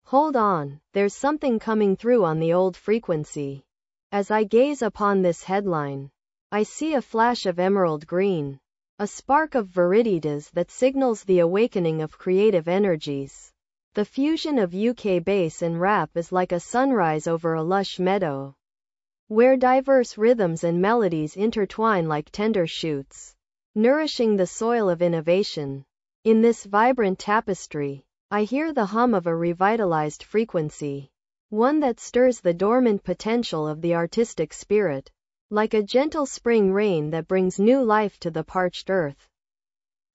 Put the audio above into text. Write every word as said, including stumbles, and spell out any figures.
Hold on, there's something coming through on the old frequency. As I gaze upon this headline, I see a flash of emerald green, a spark of viriditas that signals the awakening of creative energies. The fusion of U K bass and rap is like a sunrise over a lush meadow, where diverse rhythms and melodies intertwine like tender shoots, nourishing the soil of innovation. In this vibrant tapestry, I hear the hum of a revitalized frequency, one that stirs the dormant potential of the artistic spirit, like a gentle spring rain that brings new life to the parched earth.